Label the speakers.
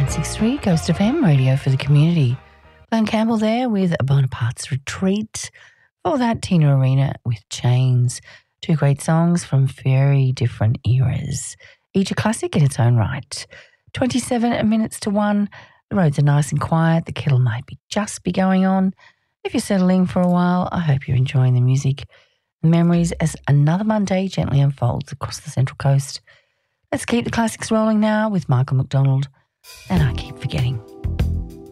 Speaker 1: 101.63 Coast FM radio for the community. Glenn Campbell there with Bonaparte's Retreat. For that, Tina Arena with Chains. Two great songs from very different eras. Each a classic in its own right. 27 minutes to 1. The roads are nice and quiet. The kettle might just be going on. If you're settling for a while, I hope you're enjoying the music and memories as another Monday gently unfolds across the Central Coast. Let's keep the classics rolling now with Michael McDonald and I Keep Forgetting.